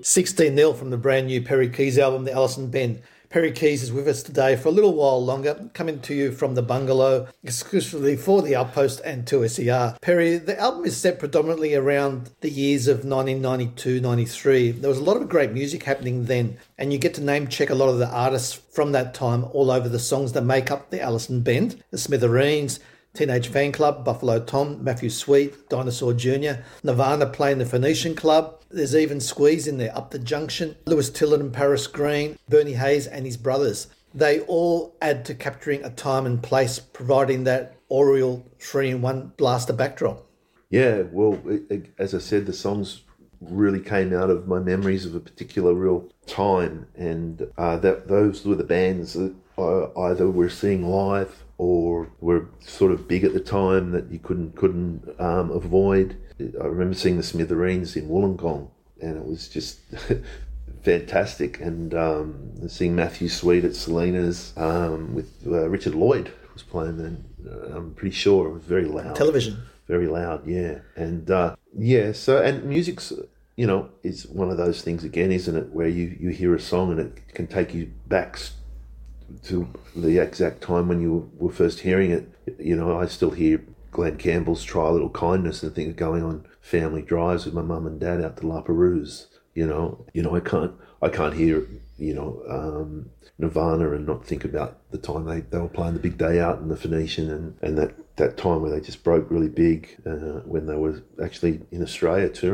16-0 from the brand new Perry Keys album, The Alison Bend. Perry Keys is with us today for a little while longer, coming to you from the bungalow, exclusively for The Outpost and 2SER. Perry, the album is set predominantly around the years of 1992-93. There was a lot of great music happening then, and you get to name check a lot of the artists from that time all over the songs that make up The Alison Bend, The Smithereens, Teenage Fan Club, Buffalo Tom, Matthew Sweet, Dinosaur Jr., Nirvana playing the Phoenician Club. There's even Squeeze in there, Up the Junction, Lewis Tillett and Paris Green, Bernie Hayes and his brothers. They all add to capturing a time and place, providing that aureole 3-in-1 blaster backdrop. Yeah, well, as I said, the songs really came out of my memories of a particular real time, and those were the bands that either were seeing live or were sort of big at the time that you couldn't avoid. I remember seeing the Smithereens in Wollongong, and it was just fantastic. And seeing Matthew Sweet at Selena's with Richard Lloyd was playing then. I'm pretty sure it was very loud. Television. Very loud, yeah. And and music's, is one of those things again, isn't it, where you hear a song and it can take you back to the exact time when you were first hearing it. I still hear Glenn Campbell's Try a Little Kindness and think of going on family drives with my mum and dad out to La Perouse. I can't hear Nirvana and not think about the time they were playing The Big Day Out in the Phoenician and that time where they just broke really big when they were actually in Australia touring.